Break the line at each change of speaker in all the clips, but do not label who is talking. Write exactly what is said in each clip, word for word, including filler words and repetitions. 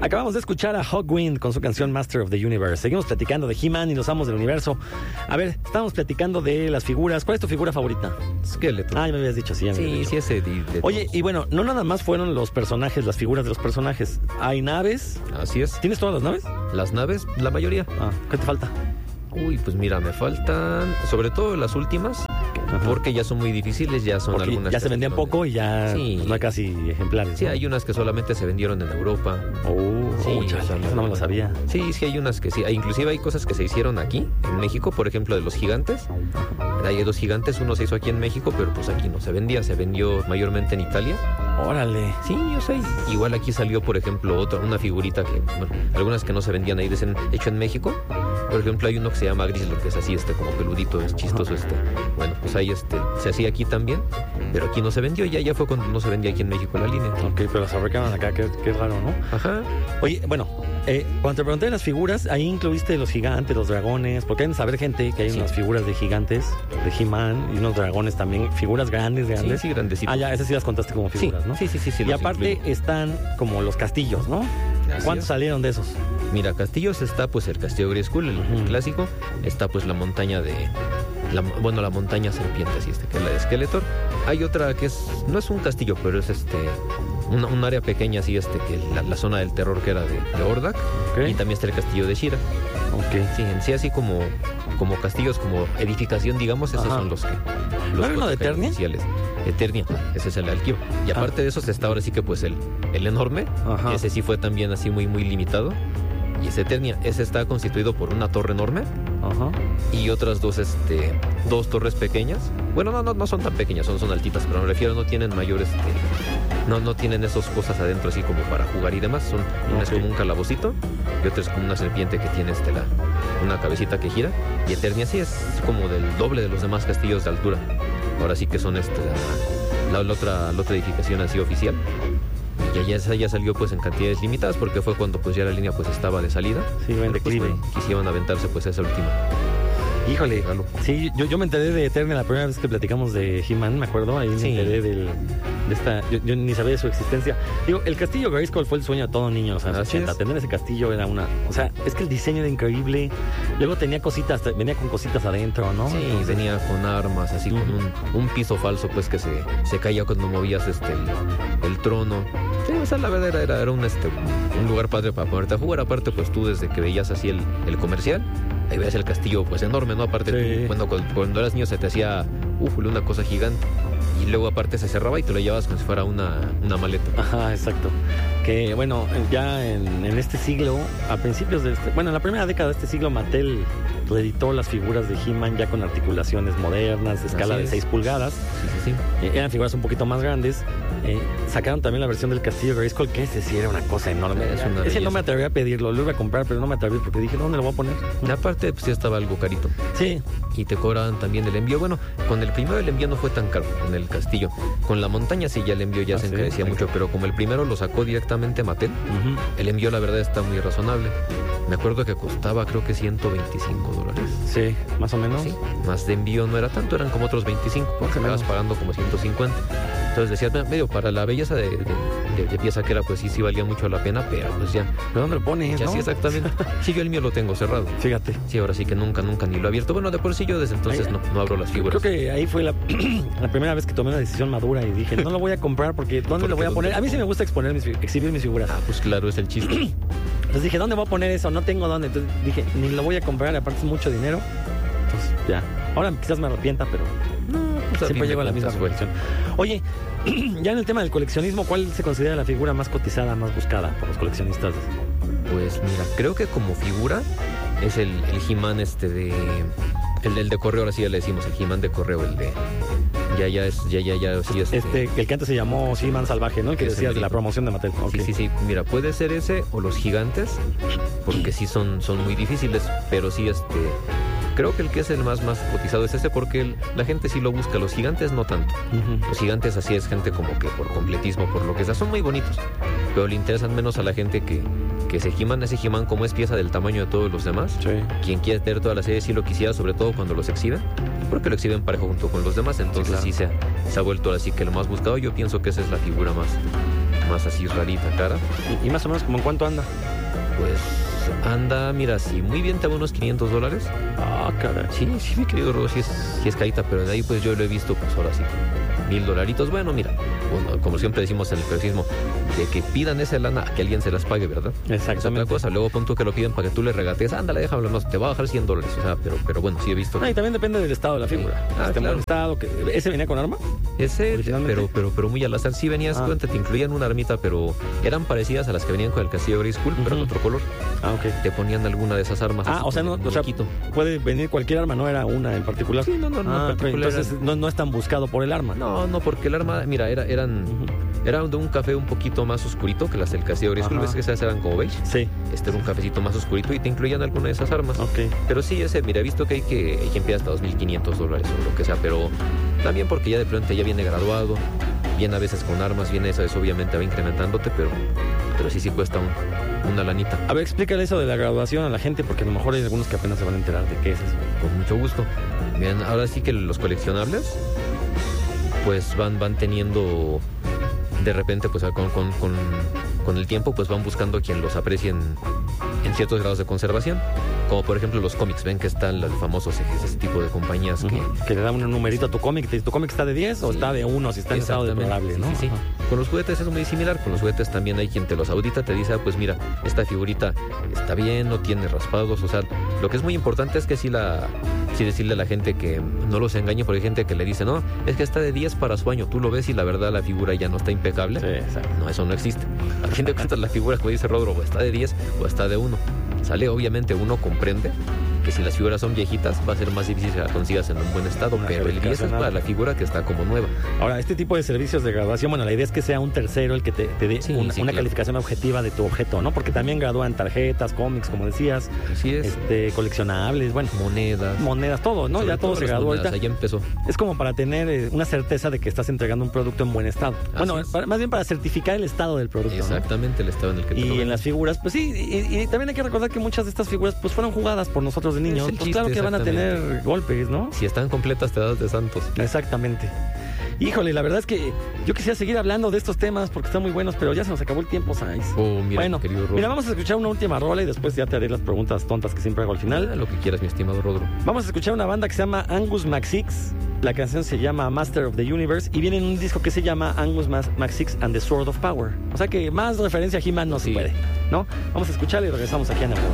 Acabamos de escuchar a Hawkwind con su canción Master of the Universe. Seguimos platicando de He-Man y los amos del universo. A ver, estábamos platicando de las figuras. ¿Cuál es tu figura favorita?
Skeletor.
Ah, ya me habías dicho, sí. Ya me
Sí,
dicho.
sí, ese de, de
Oye,
todos.
y bueno, no nada más fueron los personajes, las figuras de los personajes. Hay naves.
Así es.
¿Tienes todas las naves?
Las naves, la mayoría.
Ah, ¿qué te falta?
Uy, pues mira, me faltan, sobre todo las últimas,
Ajá.
porque ya son muy difíciles, ya son
Porque
algunas...
ya se vendían
que son-
poco y ya
Sí.
no hay casi ejemplares.
Sí,
¿no?
hay unas que solamente se vendieron en Europa.
Oh,
Sí,
oh, chale,
o sea,
eso no me lo sabía.
Sí, sí, hay unas que sí. Inclusive hay cosas que se hicieron aquí, en México, por ejemplo, de los gigantes. Hay dos gigantes, uno se hizo aquí en México, pero pues aquí no se vendía, se vendió mayormente en Italia.
Órale.
Sí, yo sé. Igual aquí salió, por ejemplo, otra, una figurita que, bueno, algunas que no se vendían ahí, dicen, hecho en México. Por ejemplo, hay uno que se llama Grizzly, que es así, este, como peludito, es chistoso, este. Bueno, pues ahí, este, se hacía aquí también, pero aquí no se vendió, ya, ya fue cuando no se vendía aquí en México la línea.
Ok, pero las fabricaron acá, qué, qué raro, ¿no?
Ajá.
Oye, bueno, eh, cuando te pregunté de las figuras, ahí incluiste los gigantes, los dragones, porque hay que saber, gente, que hay
Sí.
unas figuras de gigantes, de He-Man, y unos dragones también, figuras grandes, grandes.
Sí, sí, grandecitos.
Ah, ya, esas sí las contaste como
Sí,
figuras, ¿no?
sí, sí, sí, sí,
Y
los
aparte
incluí.
están como los castillos, ¿no?
Así
¿Cuántos
es.
salieron de esos?
Mira, castillos está pues el castillo Grayskull, el, el
Ujú.
clásico. Está pues la montaña de... La, bueno, la montaña serpiente, así este, que es la de Skeletor. Hay otra que es... No es un castillo, pero es este... Una, un área pequeña así, este, que la, la zona del terror que era de, de Hordak.
Ok.
Y también está el castillo de Shira.
Ok.
Sí, en sí así como, como castillos, como edificación, digamos, esos
Ajá.
son los que...
¿No
Los
hay uno de
cuatro
Eternia?
oficiales. Eternia, ese es el Alquio. Y
Ah.
aparte de esos está ahora sí que pues el, el enorme,
Ajá.
que ese sí fue también así muy, muy limitado. Y ese Eternia, ese está constituido por una torre enorme
Ajá.
y otras dos, este, dos torres pequeñas. Bueno, no, no, no son tan pequeñas, son, son altitas, pero me refiero, no tienen mayor, este, no, no tienen esas cosas adentro así como para jugar y demás. Son, una es
Ok.
como un calabocito y otra es como una serpiente que tiene este, la, una cabecita que gira. Y Eternia sí es como del doble de los demás castillos de altura. Ahora sí que son este, la, la, la otra, la otra edificación así oficial. Y ya, ya, esa ya salió pues en cantidades limitadas porque fue cuando pues ya la línea pues estaba de salida.
Sí, va en
Pero, pues,
declive.
bueno, quisieron aventarse pues esa última.
Híjole,
Regalo.
sí, yo, yo me enteré de Eternia la primera vez que platicamos de He-Man, me acuerdo, ahí me
Sí.
enteré del, de esta, yo, yo ni sabía de su existencia. Digo, el castillo Grayskull fue el sueño de todo niño, o sea, en los
Así
ochenta,
es.
tener ese castillo era una, o sea, es que el diseño era increíble, luego tenía cositas, venía con cositas adentro, ¿no?
Sí,
Entonces,
venía con armas, así con
Ujú.
un, un piso falso pues que se, se caía cuando movías este el, el trono. Sí, o sea, la verdad era, era, era un, este, un lugar padre para ponerte a jugar. Aparte, pues tú desde que veías así el, el comercial, ahí veías el castillo pues enorme, ¿no? Aparte
Sí.
tú, cuando, cuando eras niño se te hacía, uf, una cosa gigante. Y luego aparte se cerraba y te lo llevabas como si fuera una, una maleta.
Ajá, exacto. Que bueno, ya en, en este siglo, a principios de este, bueno, en la primera década de este siglo, Mattel reeditó las figuras de He-Man ya con articulaciones modernas, de escala
Así
de
es.
seis pulgadas.
Sí, sí, sí.
Eh, eran figuras un poquito más grandes. Eh, sacaron también la versión del castillo Grayskull, que ese sí era una cosa enorme.
Es una
ese
belleza.
no me atreví a pedirlo, lo iba a comprar, pero no me atreví porque dije, ¿dónde lo voy a poner?
Y aparte, pues ya estaba algo carito.
Sí,
Y te cobraban también el envío. Bueno, con el primero el envío no fue tan caro, con el castillo. Con la montaña sí ya el envío ya
Ah,
se
sí,
encarecía
ok.
mucho, pero como el primero lo sacó directamente Mattel,
ujú.
el envío la verdad está muy razonable. Me acuerdo que costaba creo que ciento veinticinco dólares.
Sí, más o menos.
Sí, más de envío no era tanto, eran como otros veinticinco, porque
Más o
acabas
menos.
pagando como ciento cincuenta. Entonces decías, "Mira, medio para la belleza de, de, de- de pieza que era, pues sí, sí valía mucho la pena, pero pues ya,
¿Pero dónde lo pones?
ya
no?
sí exactamente. Sí, yo el mío lo tengo cerrado.
Fíjate.
Sí, ahora sí que nunca, nunca ni lo he abierto. Bueno, de por sí yo desde entonces
Ay,
no, no abro las figuras.
Creo que ahí fue la, la primera vez que tomé una decisión madura y dije, no lo voy a comprar porque ¿dónde lo voy a
Porque
poner?
¿dónde?
A mí sí me gusta exponer mis, fi- exhibir mis figuras.
Ah, pues claro, es el chiste.
Entonces dije, ¿dónde voy a poner eso? No tengo dónde. Entonces dije, ni lo voy a comprar, aparte es mucho dinero. Entonces ya. Ahora quizás me arrepienta, pero
No, pues a fin
siempre
de
llego a la misma
cuentas fue.
conclusión. Oye, ya en el tema del coleccionismo, ¿cuál se considera la figura más cotizada, más buscada por los coleccionistas?
Pues mira, creo que como figura es el, el He-Man este de... El, el de correo, ahora sí ya le decimos, el He-Man de correo, el de... Ya, ya, es, ya, ya, ya, sí, este...
Este, el que antes se llamó He-Man Salvaje, ¿no? El que
Ese
decías de la
merito.
promoción de Mattel. Ok.
Sí, sí, sí, mira, puede ser ese o los gigantes, porque sí son, son muy difíciles, pero sí, este... Creo que el que es el más, más cotizado es ese porque el- la gente sí lo busca, los gigantes no tanto.
Ujú.
Los gigantes así es gente como que por completismo, por lo que sea, son muy bonitos, pero le interesan menos a la gente que, que ese He-Man, ese He-Man como es pieza del tamaño de todos los demás.
Sí.
Quien quiere tener toda la serie sí lo quisiera, sobre todo cuando los exhiben, porque lo exhiben parejo junto con los demás, entonces
claro.
sí, se, ha, se ha vuelto así que lo más buscado. Yo pienso que esa es la figura más, más así rarita, cara.
¿Y, y más o menos como en cuánto anda?
Pues anda, mira, si muy bien te va unos quinientos dólares.
Ah, caray.
Sí, sí, mi querido Rodo, sí es, sí es carita, pero de ahí pues yo lo he visto, pues ahora sí, mil dolaritos. Bueno, mira, bueno, como siempre decimos en el periodismo, de que pidan esa lana a que alguien se las pague, ¿verdad?
Exactamente.
Es otra cosa. Luego pon tú que lo piden para que tú le regatees, ándale, déjalo, no, te va a bajar cien dólares. O sea, pero, pero bueno, sí he visto.
Ah, y también depende del estado de la figura.
Sí. Ah,
Este
claro.
buen estado, que... ¿Ese venía con arma?
Ese,
Originalmente.
pero, pero, pero muy al azar. Sí venías
Ah.
cuenta, te incluían una armita, pero eran parecidas a las que venían con el castillo Grayskull, pero de
Ujú.
otro color.
Ah, ok.
Te ponían alguna de esas armas.
Ah,
así
o sea,
con
no,
el
o sea,
muñequito.
puede venir cualquier arma, no era una en particular.
Sí, no, no, no,
Ah,
en particular
entonces no, no es tan buscado por el arma.
No, no, porque el arma, mira, era, eran,
Ujú.
era de un café un poquito más oscurito que las del castillo Grayskull.
Ajá.
¿Ves que esas eran como beige?
Sí,
Este era un cafecito más oscurito y te incluían alguna de esas armas.
ok.
Pero sí, ese, mira, he visto que hay que, hay que empieza hasta dos mil quinientos dólares o lo que sea, pero también porque ya de pronto ya viene graduado, viene a veces con armas, viene eso, eso obviamente va incrementándote, pero, pero sí, sí cuesta un- una lanita.
A ver, explícale eso de la graduación a la gente, porque a lo mejor hay algunos que apenas se van a enterar de qué es eso.
Con mucho gusto. Bien, ahora sí que los coleccionables, pues van, van teniendo, de repente, pues con, con, con, con el tiempo, pues van buscando quien los aprecie en, en ciertos grados de conservación. Como por ejemplo los cómics, ven que están los famosos ese, ese tipo de compañías que...
Ujú. Que le da un numerito a tu cómic. te dice, ¿tu cómic está de diez o
Sí.
está de uno? Si está en estado
Exactamente,
deplorable, ¿no?
sí, sí, sí.
Ajá.
Con los juguetes es muy similar. Con los juguetes también hay quien te los audita, te dice, ah, pues mira, esta figurita está bien, no tiene raspados. O sea, lo que es muy importante es que sí, la, sí decirle a la gente que no los engañe, porque hay gente que le dice, no, es que está de diez para su año. Tú lo ves y la verdad la figura ya no está impecable.
Sí, exacto.
No, eso no existe. A fin de cuentas la figura, como dice Rodro, o está de diez o está de uno. Sale, obviamente uno comprende que si las figuras son viejitas va a ser más difícil que las consigas en un buen estado,
Una
pero el diez es
calificación
para
alta.
la figura que está como nueva.
Ahora, este tipo de servicios de graduación, bueno, la idea es que sea un tercero el que te, te dé
Sí,
una,
sí,
una
claro.
calificación objetiva de tu objeto, ¿no? Porque también gradúan tarjetas, cómics, como decías,
Así es.
este, coleccionables, bueno,
Monedas.
monedas, todo, ¿no?
Sobre
Ya todo se
las
graduó
monedas,
ahorita.
ahí empezó.
Es como para tener eh, una certeza de que estás entregando un producto en buen estado.
Así
Bueno,
es.
para- más bien para certificar el estado del producto, ¿no?
Exactamente el estado en el que te lo
Y en
venden.
las figuras, pues sí, y, y también hay que recordar que muchas de estas figuras pues fueron jugadas por nosotros de niños.
Es el
Pues
chiste,
claro que van a
exactamente.
tener golpes, ¿no?
Si están completas te das de santos.
Exactamente. Híjole, la verdad es que yo quisiera seguir hablando de estos temas porque están muy buenos, pero ya se nos acabó el tiempo, ¿sabes?
Oh, mira,
bueno,
mi querido Rodro.
mira, vamos a escuchar una última rola y después ya te haré las preguntas tontas que siempre hago al
Ah,
final.
lo que quieras, mi estimado Rodro.
Vamos a escuchar una banda que se llama Angus MacSix. La canción se llama Master of the Universe y viene en un disco que se llama Angus Mas- MacSix and the Sword of Power. O sea que más referencia a He-Man no se
Sí.
puede, ¿no? Vamos a escucharla y regresamos aquí a Navidad.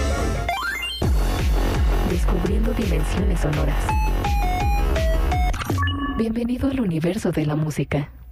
Descubriendo dimensiones sonoras. Bienvenido al universo de la música.